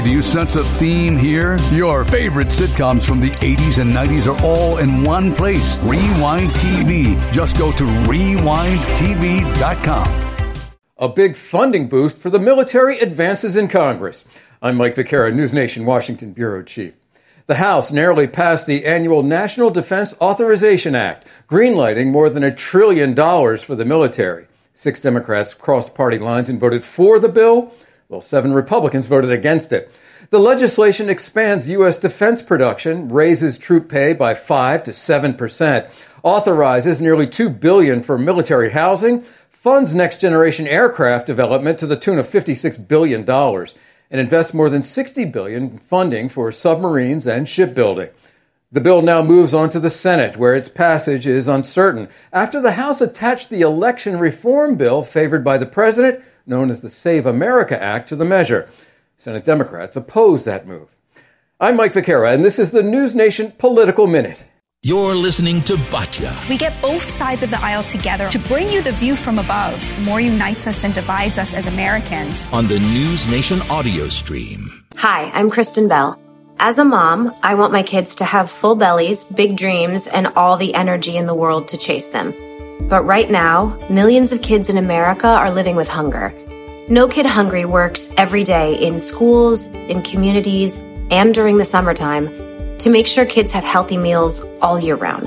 Do you sense a theme here? Your favorite sitcoms from the 80s and 90s are all in one place. Rewind TV. Just go to rewindtv.com. A big funding boost for the military advances in Congress. I'm Mike Vaquera, News Nation Washington Bureau Chief. The House narrowly passed the annual National Defense Authorization Act, greenlighting more than $1 trillion for the military. 6 Democrats crossed party lines and voted for the bill, while 7 Republicans voted against it. The legislation expands U.S. defense production, raises troop pay by 5 to 7%, authorizes nearly $2 billion for military housing, funds next-generation aircraft development to the tune of $56 billion, and invests more than $60 billion in funding for submarines and shipbuilding. The bill now moves on to the Senate, where its passage is uncertain, after the House attached the election reform bill favored by the president, known as the Save America Act, to the measure. Senate Democrats oppose that move. I'm Mike Vaquera, and this is the News Nation Political Minute. You're listening to Batya. We get both sides of the aisle together to bring you the view from above. More unites us than divides us as Americans. On the News Nation audio stream. Hi, I'm Kristen Bell. As a mom, I want my kids to have full bellies, big dreams, and all the energy in the world to chase them. But right now, millions of kids in America are living with hunger. No Kid Hungry works every day in schools, in communities, and during the summertime to make sure kids have healthy meals all year round.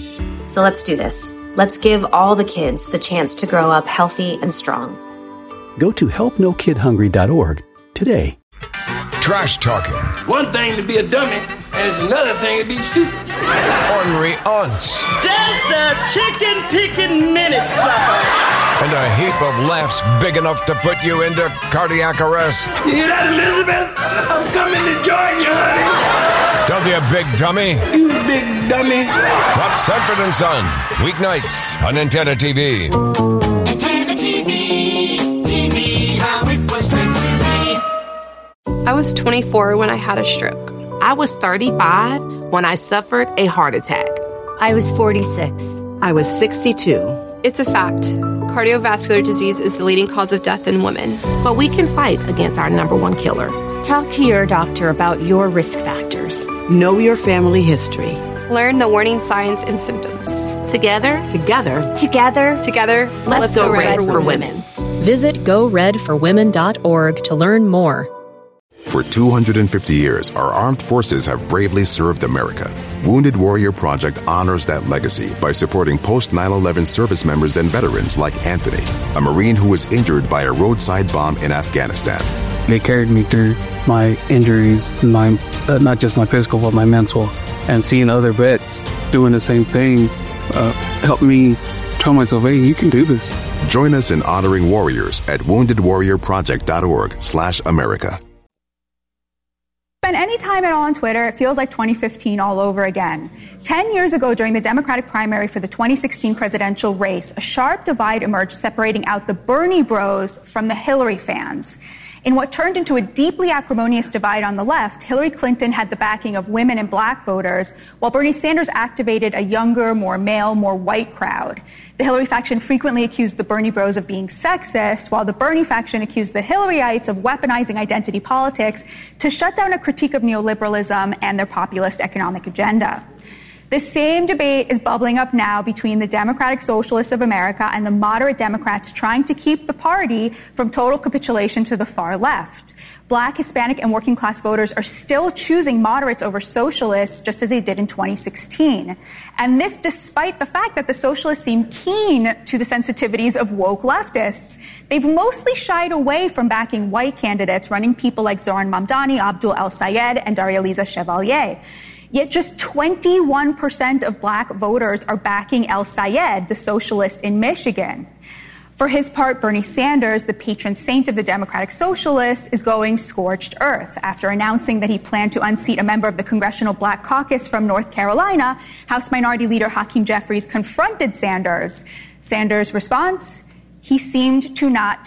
So let's do this. Let's give all the kids the chance to grow up healthy and strong. Go to helpnokidhungry.org today. Trash talking. One thing to be a dummy, and it's another thing to be stupid. Ornery aunts. Just a chicken picking minute, sucker. And a heap of laughs big enough to put you into cardiac arrest. You hear that, Elizabeth? I'm coming to join you, honey. Don't be a big dummy. You big dummy. Watch Sanford and Son, weeknights on Antenna TV. Antenna TV, TV, how it was meant to be. I was 24 when I had a stroke. I was 35 when I suffered a heart attack. I was 46. I was 62. It's a fact. Cardiovascular disease is the leading cause of death in women. But we can fight against our number one killer. Talk to your doctor about your risk factors. Know your family history. Learn the warning signs and symptoms. Together, let's go Red for Women. Visit GoRedForWomen.org to learn more. For 250 years, our armed forces have bravely served America. Wounded Warrior Project honors that legacy by supporting post-9/11 service members and veterans like Anthony, a Marine who was injured by a roadside bomb in Afghanistan. They carried me through my injuries, not just my physical, but my mental. And seeing other vets doing the same thing helped me tell myself, hey, you can do this. Join us in honoring warriors at woundedwarriorproject.org/America. Spend any time at all on Twitter, it feels like 2015 all over again. 10 years ago, during the Democratic primary for the 2016 presidential race, a sharp divide emerged separating out the Bernie bros from the Hillary fans. In what turned into a deeply acrimonious divide on the left, Hillary Clinton had the backing of women and black voters, while Bernie Sanders activated a younger, more male, more white crowd. The Hillary faction frequently accused the Bernie bros of being sexist, while the Bernie faction accused the Hillaryites of weaponizing identity politics to shut down a critique of neoliberalism and their populist economic agenda. The same debate is bubbling up now between the Democratic Socialists of America and the moderate Democrats trying to keep the party from total capitulation to the far left. Black, Hispanic, and working class voters are still choosing moderates over socialists, just as they did in 2016. And this despite the fact that the socialists seem keen to the sensitivities of woke leftists. They've mostly shied away from backing white candidates, running people like Zohran Mamdani, Abdul El-Sayed, and Daria-Liza Chevalier. Yet just 21% of black voters are backing El-Sayed, the socialist in Michigan. For his part, Bernie Sanders, the patron saint of the Democratic Socialists, is going scorched earth. After announcing that he planned to unseat a member of the Congressional Black Caucus from North Carolina, House Minority Leader Hakeem Jeffries confronted Sanders. Sanders' response? He seemed to not